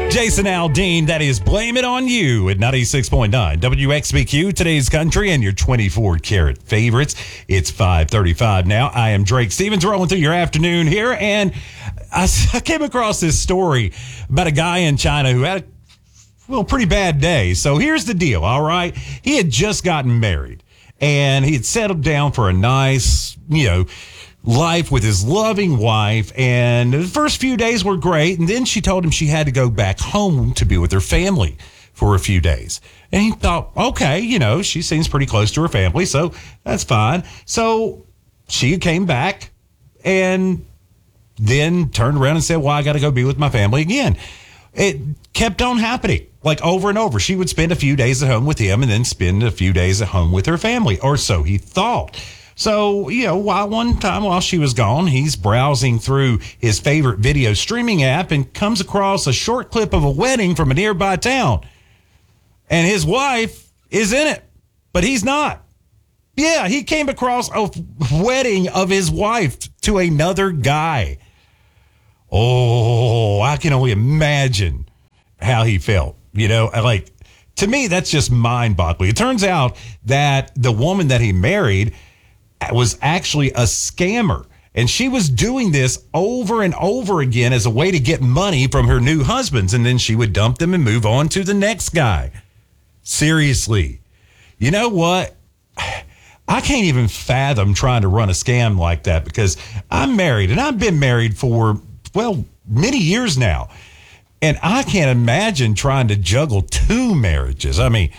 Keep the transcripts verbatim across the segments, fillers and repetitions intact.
Jason Aldean, that is Blame It On You at ninety-six point nine W X B Q, today's country and your twenty-four karat favorites. It's five thirty-five now. I am Drake Stevens, rolling through your afternoon here, and I, I came across this story about a guy in China who had a well, pretty bad day. So here's the deal, all right? He had just gotten married, and he had settled down for a nice, you know, life with his loving wife, and the first few days were great, and then she told him she had to go back home to be with her family for a few days. And he thought, okay, you know, she seems pretty close to her family, so that's fine. So she came back and then turned around and said, well, I got to go be with my family again. It kept on happening, like over and over. She would spend a few days at home with him and then spend a few days at home with her family, or so he thought. So, you know, while one time while she was gone, he's browsing through his favorite video streaming app and comes across a short clip of a wedding from a nearby town. And his wife is in it, but he's not. Yeah, he came across a wedding of his wife to another guy. Oh, I can only imagine how he felt. You know, like, to me, that's just mind-boggling. It turns out that the woman that he married was actually a scammer, and she was doing this over and over again as a way to get money from her new husbands, and then she would dump them and move on to the next guy. Seriously. You know what? I can't even fathom trying to run a scam like that, because I'm married, and I've been married for, well, many years now, and I can't imagine trying to juggle two marriages. I mean,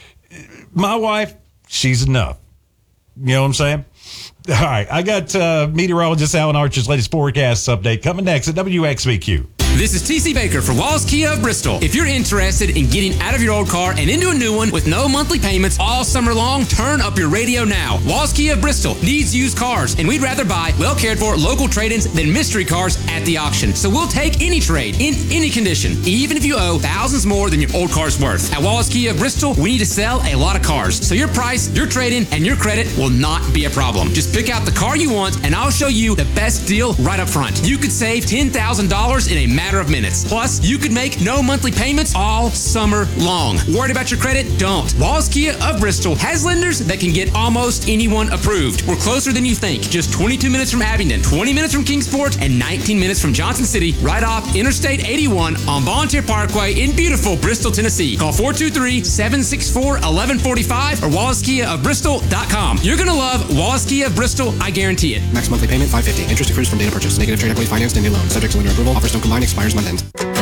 my wife, she's enough. You know what I'm saying? All right, I got uh, meteorologist Alan Archer's latest forecast update coming next at W X B Q. This is T C Baker for Walls Kia of Bristol. If you're interested in getting out of your old car and into a new one with no monthly payments all summer long, turn up your radio now. Walls Kia of Bristol needs used cars, and we'd rather buy well cared for local trade-ins than mystery cars at the auction. So we'll take any trade in any condition, even if you owe thousands more than your old car's worth. At Walls Kia of Bristol, we need to sell a lot of cars, so your price, your trade-in, and your credit will not be a problem. Just pick out the car you want, and I'll show you the best deal right up front. You could save ten thousand dollars in a matter of minutes. Plus, you could make no monthly payments all summer long. Worried about your credit? Don't. Walls Kia of Bristol has lenders that can get almost anyone approved. We're closer than you think. Just twenty-two minutes from Abingdon, twenty minutes from Kingsport, and nineteen minutes from Johnson City, right off Interstate eighty-one on Volunteer Parkway in beautiful Bristol, Tennessee. Call four two three, seven six four, one one four five or wallace kia of bristol dot com. You're going to love Wallace Kia of Bristol, I guarantee it. Max monthly payment five hundred fifty dollars. Interest accrues from data purchase. Negative trade equity financed and new loan. Subject to lender approval. Offers don't combine. Expires month end.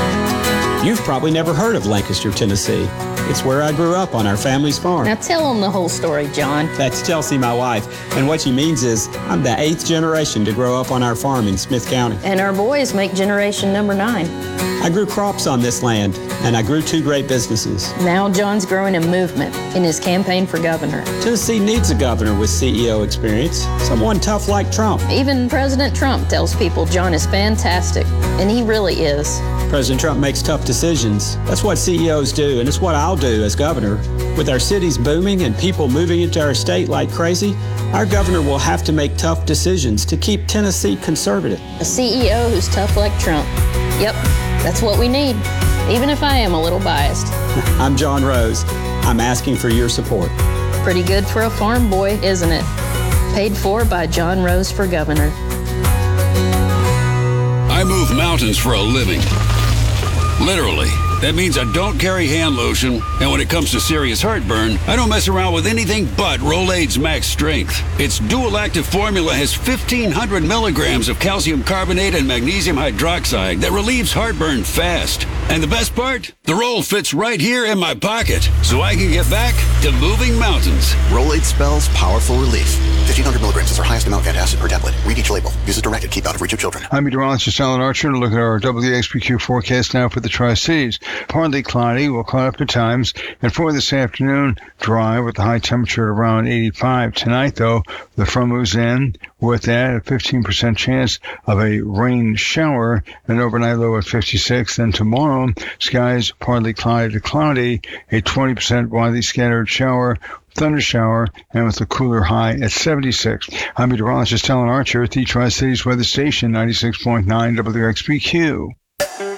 You've probably never heard of Lancaster, Tennessee. It's where I grew up on our family's farm. Now tell them the whole story, John. That's Chelsea, my wife. And what she means is I'm the eighth generation to grow up on our farm in Smith County. And our boys make generation number nine. I grew crops on this land, and I grew two great businesses. Now John's growing a movement in his campaign for governor. Tennessee needs a governor with C E O experience, someone tough like Trump. Even President Trump tells people John is fantastic, and he really is. President Trump makes tough decisions. That's what C E Os do, and it's what I'll do as governor. With our cities booming and people moving into our state like crazy, our governor will have to make tough decisions to keep Tennessee conservative. A C E O who's tough like Trump. Yep, that's what we need, even if I am a little biased. I'm John Rose. I'm asking for your support. Pretty good for a farm boy, isn't it? Paid for by John Rose for governor. I move mountains for a living. Literally. That means I don't carry hand lotion, and when it comes to serious heartburn, I don't mess around with anything but Rolaids Max Strength. Its dual-active formula has fifteen hundred milligrams of calcium carbonate and magnesium hydroxide that relieves heartburn fast. And the best part? The roll fits right here in my pocket, so I can get back to moving mountains. Rolaids spells powerful relief. fifteen hundred milligrams is our highest amount of antacid per tablet. Read each label. Use as directed. Keep out of reach of children. I'm meteorologist Alan Archer to look at our W X B Q forecast now for the Tri-Cities. Partly cloudy, we'll cloud up at times, and for this afternoon, dry with the high temperature at around eighty-five. Tonight, though, the front moves in with that a fifteen percent chance of a rain shower, an overnight low at fifty-six. Then tomorrow, skies partly cloudy to cloudy, a twenty percent widely scattered shower, thunder shower, and with a cooler high at seventy-six. I'm meteorologist Alan Archer at the Tri-Cities Weather Station, ninety-six point nine W X B Q.